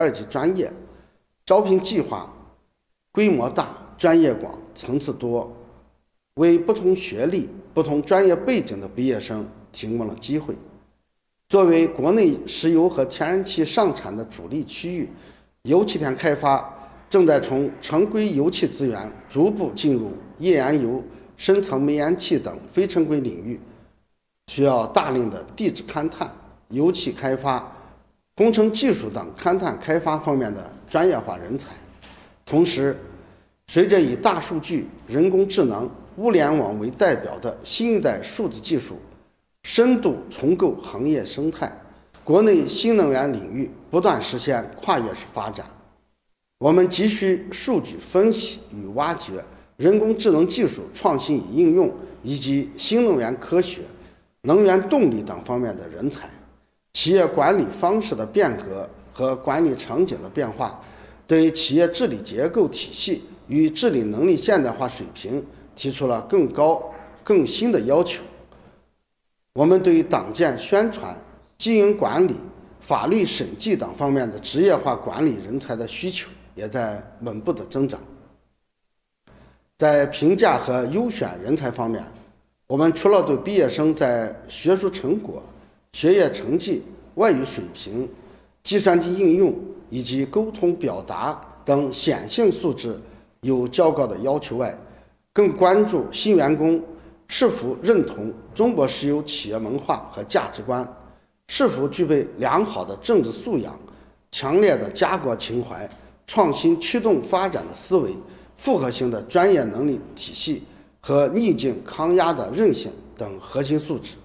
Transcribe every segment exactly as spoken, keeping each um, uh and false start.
二级专业，招聘计划规模大、专业广、层次多，为不同学历、不同专业背景的毕业生提供了机会。作为国内石油和天然气上产的主力区域，油气田开发正在从常规油气资源逐步进入页岩油、深层煤岩气等非常规领域，需要大量的地质勘探、油气开发、工程技术等勘探开发方面的专业化人才。同时，随着以大数据、人工智能、物联网为代表的新一代数字技术深度重构行业生态，国内新能源领域不断实现跨越式发展。我们急需数据分析与挖掘、人工智能技术创新与应用，以及新能源科学、能源动力等方面的人才。企业管理方式的变革和管理场景的变化，对企业治理结构体系与治理能力现代化水平提出了更高、更新的要求。我们对于党建宣传、经营管理、法律审计等方面的职业化管理人才的需求也在稳步的增长。在评价和优选人才方面，我们除了对毕业生在学术成果、学业成绩、外语水平、计算机应用以及沟通表达等显性素质有较高的要求外，更关注新员工是否认同中国石油企业文化和价值观，是否具备良好的政治素养、强烈的家国情怀、创新驱动发展的思维、复合性的专业能力体系和逆境抗压的韧性等核心素质。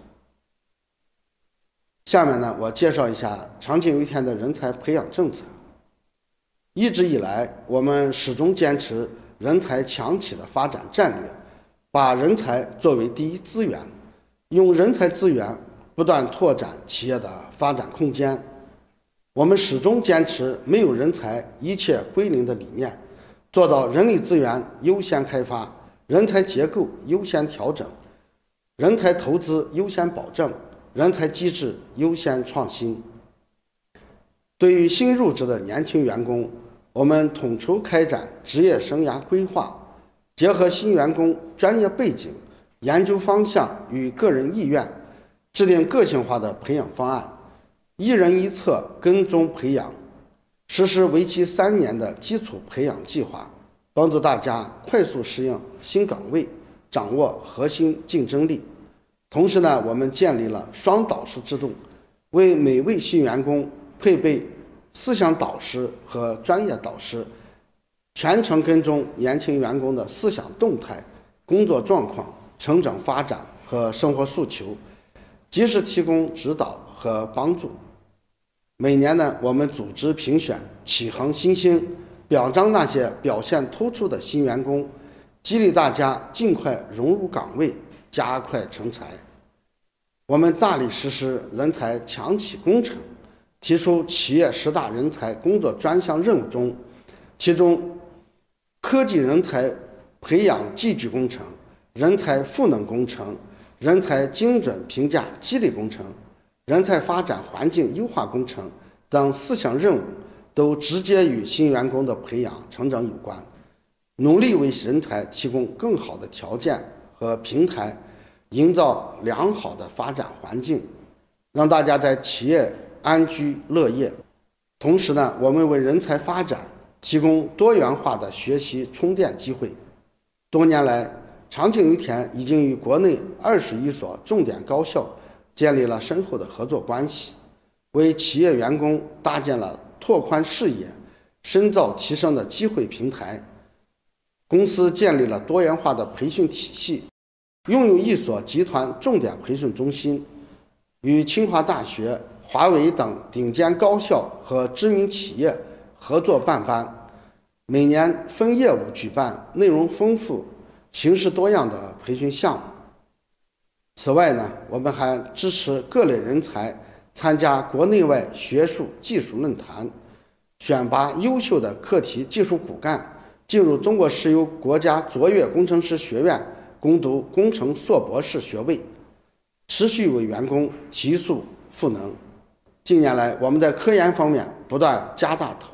下面呢，我介绍一下长庆油田的人才培养政策。一直以来，我们始终坚持人才强企的发展战略，把人才作为第一资源，用人才资源不断拓展企业的发展空间。我们始终坚持没有人才一切归零的理念，做到人力资源优先开发、人才结构优先调整、人才投资优先保证、人才机制优先创新。对于新入职的年轻员工，我们统筹开展职业生涯规划，结合新员工专业背景、研究方向与个人意愿，制定个性化的培养方案，一人一策跟踪培养，实施为期三年的基础培养计划，帮助大家快速适应新岗位，掌握核心竞争力。同时呢，我们建立了双导师制度，为每位新员工配备思想导师和专业导师，全程跟踪年轻员工的思想动态、工作状况、成长发展和生活诉求，及时提供指导和帮助。每年呢，我们组织评选启航新星，表彰那些表现突出的新员工，激励大家尽快融入岗位，加快成才。我们大力实施人才强企工程，提出企业十大人才工作专项任务中，其中科技人才培养技具工程、人才赋能工程、人才精准评价激励工程、人才发展环境优化工程等四项任务都直接与新员工的培养成长有关，努力为人才提供更好的条件和平台，营造良好的发展环境，让大家在企业安居乐业。同时呢，我们为人才发展提供多元化的学习充电机会。多年来，长庆油田已经与国内二十余所重点高校建立了深厚的合作关系，为企业员工搭建了拓宽视野、深造提升的机会平台。公司建立了多元化的培训体系，拥有一所集团重点培训中心，与清华大学、华为等顶尖高校和知名企业合作办班，每年分业务举办内容丰富、形式多样的培训项目。此外呢，我们还支持各类人才参加国内外学术技术论坛，选拔优秀的课题技术骨干进入中国石油国家卓越工程师学院攻读工程硕博士学位，持续为员工提速赋能。近年来，我们在科研方面不断加大投